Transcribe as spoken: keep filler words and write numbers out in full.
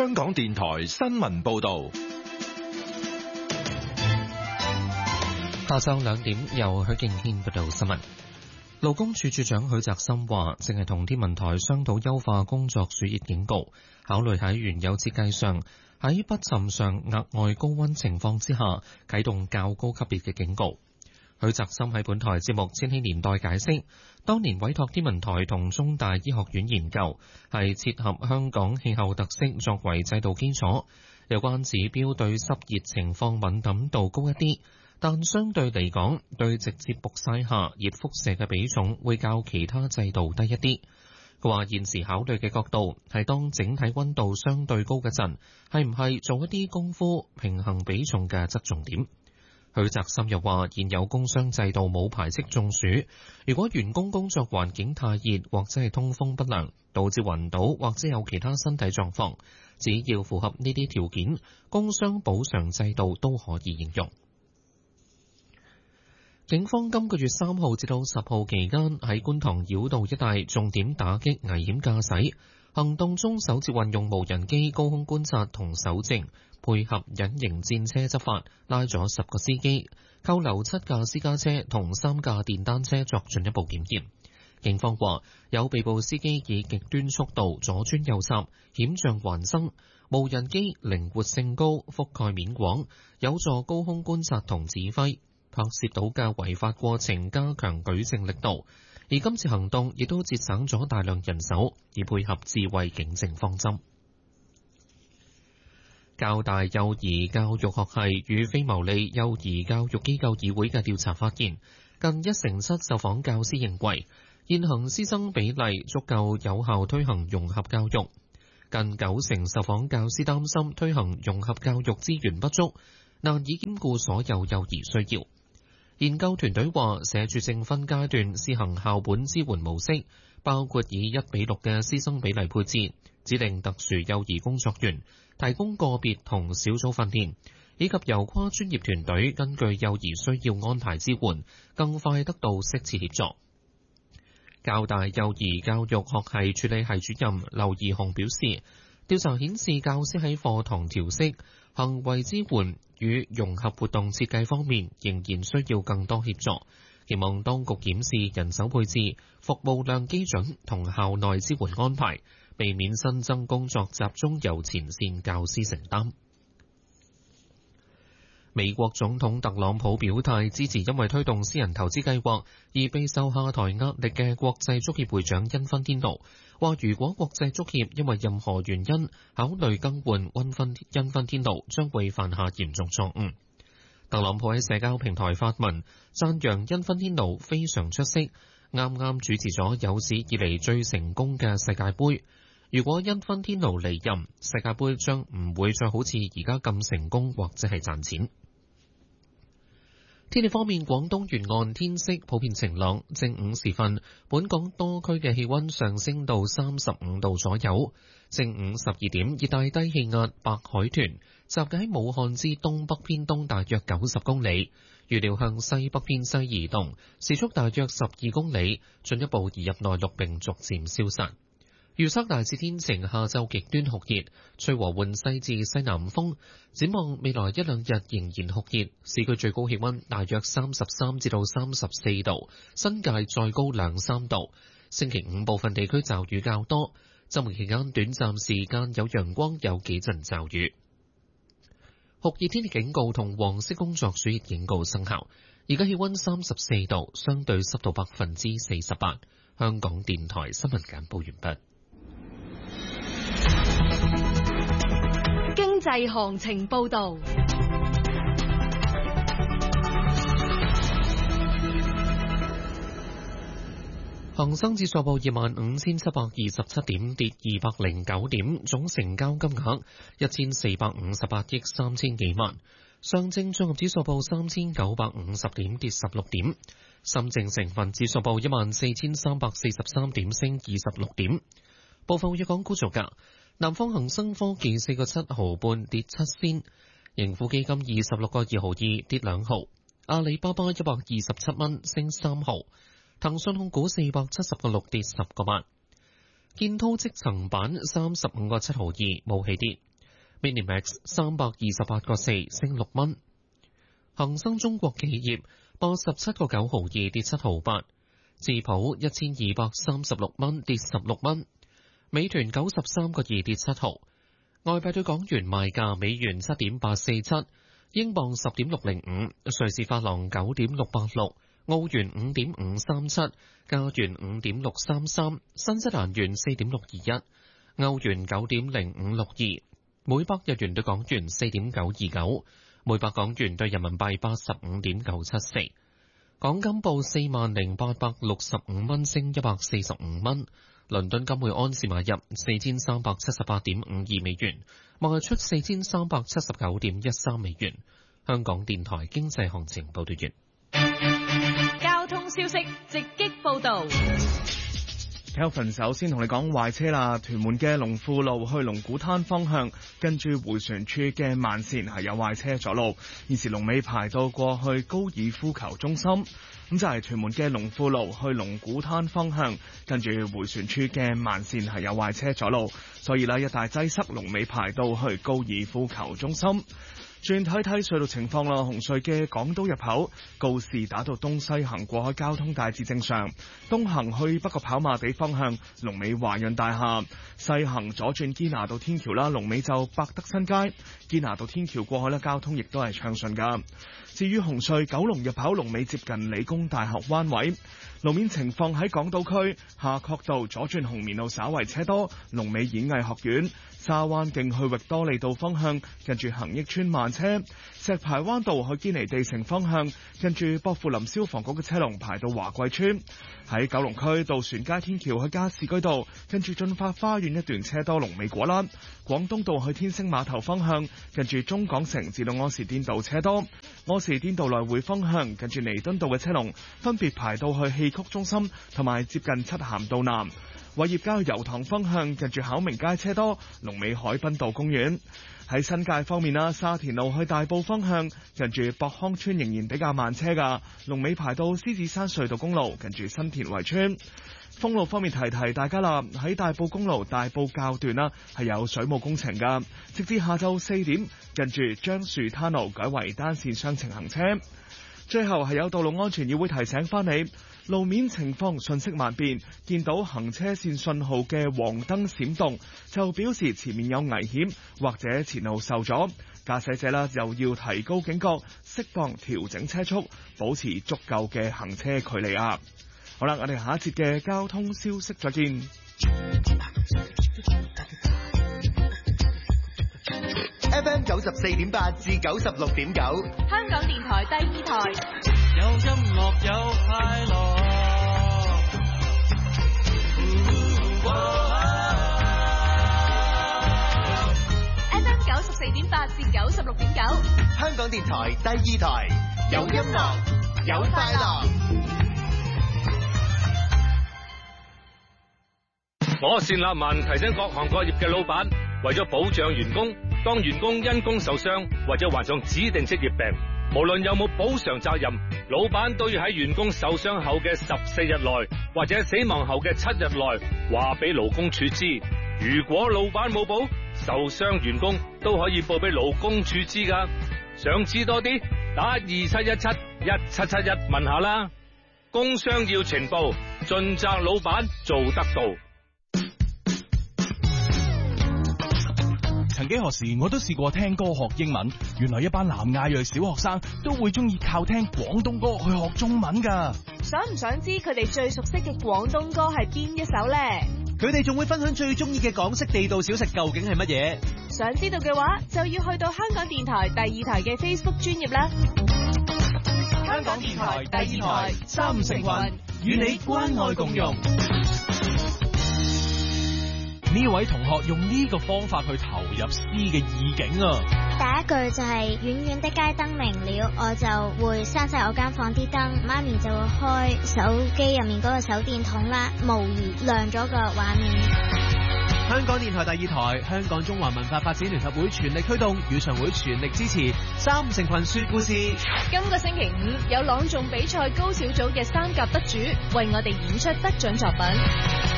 香港電台新聞報道。 下晝兩點，由許敬軒報道新聞。勞工處處長許澤森話，正係同天文台商討優化工作暑熱警告，考慮喺原有設計上，喺不尋常額外高溫情況之下，啟動較高級別嘅警告。許澤森喺本台節目《千禧年代》解釋，當年委託天文台同中大醫學院研究，係切合香港氣候特色作為制度基礎，有關指標對濕熱情況敏感度高一啲，但相對嚟講，對直接曝曬下熱輻射嘅比重會較其他制度低一啲。佢話現時考慮嘅角度係當整體溫度相對高嘅陣，係唔係做一啲功夫平衡比重嘅側重點。許澤森又話，現有工傷制度冇排斥中暑，如果員工工作環境太熱或者係通風不良，導致暈倒或者有其他身體狀況，只要符合呢啲條件，工傷補償制度都可以應用。警方今個月三號至到十號期間喺觀塘繞道一帶重點打擊危險駕駛行動中，首次運用無人機高空觀察同搜證，配合隱形戰車執法，拉咗十個司機，扣留七架私家車同三架電單車作進一步檢驗。警方話有被捕司機以極端速度左穿右插，險象環生。無人機靈活性高，覆蓋面廣，有助高空觀察同指揮。拍攝到嘅違法過程，加強舉證力度，而今次行動亦都節省咗大量人手，以配合智慧警政方針。教大幼兒教育學系與非牟利幼兒教育機構議會嘅調查發現，近一成七受訪教師認為現行師生比例足夠有效推行融合教育，近九成受訪教師擔心推行融合教育資源不足，難以兼顧所有幼兒需要。研究團隊話，社署正分階段試行校本支援模式，包括以一比六嘅師生比例配置，指定特殊幼兒工作員，提供個別同小組訓練，以及由跨專業團隊根據幼兒需要安排支援，更快得到適切協助。教大幼兒教育學系處理系主任劉怡雄表示，調查顯示教師喺課堂調適、行為支援與融合活動設計方面仍然需要更多協助，期望當局檢視人手配置、服務量基準同校內支援安排，避免新增工作集中由前線教師承擔。美國總統特朗普表態支持因為推動私人投資計劃而備受下台壓力嘅國際足協會長因芬天奴，話如果國際足協因為任何原因考慮更換因芬因芬天奴，將會犯下嚴重錯誤。特朗普喺社交平台發文讚揚因芬天奴非常出色，啱啱主持咗有史以嚟最成功嘅世界盃。如果因芬天奴離任，世界盃將唔會再好似而家咁成功或者係賺錢。天氣方面，廣東沿岸天色普遍晴朗，正午時分，本港多區嘅氣溫上升到三十五度左右。正午十二點，熱帶低氣壓白海豚集結喺武漢之東北偏東大約九十公里，預料向西北偏西移動，時速大約十二公里，進一步移入內陸並逐漸消散。預測大致天晴，下晝極端酷熱，吹和緩西至西南風。展望未來一兩日仍然酷熱，市區最高氣溫大約三十三至到三十四度，新界再高兩三度。星期五部分地區驟雨較多，週末期間短暫時間有陽光，有幾陣驟雨。酷熱天氣警告同黃色工作暑熱警告生效。而家氣溫三十四度，相對濕度百分之四十八。香港電台新聞簡報完畢。 經濟行情報道， 恒生指數報二萬五千七百二十七點，跌二百零九點，總成交金額一千四百五十八億三千幾萬。上證綜合指數報三千九百五十點，跌十六點。深證成分指數報一萬四千三百四十三點，升二十六點。部分粵港股造價。南方恒生科技四個七毫半跌七仙，盈富基金二十六個二毫二跌兩毫，阿里巴巴一百二十七蚊升三毫，騰訊控股四百七十個六跌十個八，建滔積層板三十五個七毫二冇起跌， ，Minimax 三百二十八個四升六蚊。恒生中國企業報十七個九毫二跌七毫八，智普一千二百三十六蚊跌十六蚊，美團九十三個二跌七毫。外幣對港元賣價：美元七點八四七，英鎊十點六零五，瑞士法郎九點六八六，澳元五點五三七，加元五點六三三，新西蘭元四點六二一，歐元九點零五六二，每百日元對港元四點九二九，每百港元對人民幣八十五點九七四。港金報四萬零八百六十五蚊，升一百四十五蚊。倫敦金每安士買入四千三百七十八點五二美元，賣出四千三百七十九點一三美元。香港電台經濟行情報道完。 交通消息直擊報道。 Kelvin 首先同你講壞車啦，屯門嘅龍富路去龍鼓灘方向，跟住迴旋處嘅慢線係有壞車阻路，現時龍尾排到過去高爾夫球中心。咁就係屯門嘅龍富路去龍鼓灘方向，跟住迴旋處嘅慢線係有壞車阻路，所以呢一帶擠塞，龍尾排到去高爾夫球中心。轉睇睇隧道情況啦，紅隧嘅港島入口告士打道東西行過海交通大致正常，東行去北角跑馬地方向龍尾華潤大廈，西行左轉堅拿道天橋啦，龍尾就百德新街，堅拿道天橋過海咧交通亦都係暢順噶。至於紅隧九龍入口龍尾接近理工大學灣位，路面情況喺港島區夏慤道左轉紅棉路稍為車多，龍尾演藝學院。沙灣徑去域多利道方向，近住恒益村慢車；石排灣道去堅尼地城方向，近住薄扶林消防局嘅車龍排到華貴村。喺九龍區渡船街天橋去加士居道，近住駿發花園一段車多，龍尾果欄。廣東道去天星碼頭方向，近住中港城至到柯士甸道車多。柯士甸道來回方向，近住彌敦道嘅車龍分別排到去戲曲中心同埋接近漆咸道南。偉業街去油塘方向，近住巧明街車多，龍尾海濱道公園。喺新界方面啦，沙田路去大埔方向，近住博康村仍然比較慢車噶，龍尾排到獅子山隧道公路，近住新田圍村。封路方面提提大家啦，喺大埔公路大埔滘段啦係有水務工程噶，直至下晝四點，近住樟樹灘路改為單線雙程行車。最後係有道路安全議會提醒翻你，路面情況瞬息萬變，見到行車線信號嘅黃燈閃動，就表示前面有危險或者前路受阻，駕駛者啦又要提高警覺，適當調整車速，保持足夠嘅行車距離啊！好啦，我哋下一節嘅交通消息再見。 F M 九十四點八至九十六點九， 香港電台第二台， 有音樂有快樂。 F M 九十四點八至九十六點九， 香港電台第二台，有音樂有快樂。 我單立文提醒各行各業嘅老闆，為咗保障員工，當員工因工受傷或者患上指定職業病，無論有冇補償責任，老闆都要喺員工受傷後嘅十四日內或者死亡後嘅七日內話俾勞工處知。如果老闆冇報，受傷員工都可以報俾勞工處知噶。想知多啲，打二七一七一七七一問下啦。工傷要呈報，盡責老闆做得到。 曾幾何時我都試過聽歌學英文，原來一班南亞裔小學生都會中意靠聽廣東歌去學中文噶。 想唔想知佢哋最熟悉嘅廣東歌係邊一首呢？ 佢哋仲會分享最中意嘅港式地道小食究竟係乜嘢？ 想知道嘅話，就要去到香港電台第二台嘅 Facebook 專頁啦。 香港電台第二台三五成群，與你關愛共融。 呢位同學用呢個方法去投入詩嘅意境啊！ 第一句就係遠遠的街燈明了，我就會閂晒我間房啲燈，媽咪就會開手機入面嗰個手電筒啦，模擬亮咗個畫面。 香港電台第二台，香港中華文化發展聯合會全力推動，語常會全力支持三五成群說故事。 今個星期五有朗誦比賽高小組嘅三甲得主為我哋演出得獎作品。